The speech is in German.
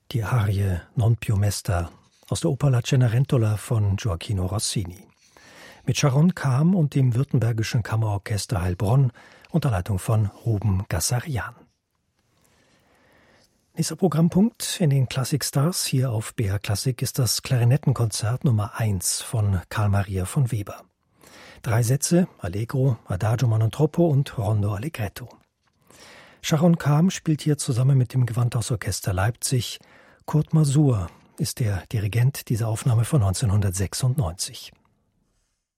Die Arie Non più mesta aus der Oper La Cenerentola von Gioachino Rossini. Mit Sharon Kam und dem Württembergischen Kammerorchester Heilbronn unter Leitung von Ruben Gassarian. Nächster Programmpunkt in den Classic Stars hier auf BR Classic ist das Klarinettenkonzert Nummer 1 von Carl Maria von Weber. 3 Sätze, Allegro, Adagio non troppo und Rondo allegretto. Sharon Kam spielt hier zusammen mit dem Gewandhausorchester Leipzig. Kurt Masur ist der Dirigent dieser Aufnahme von 1996.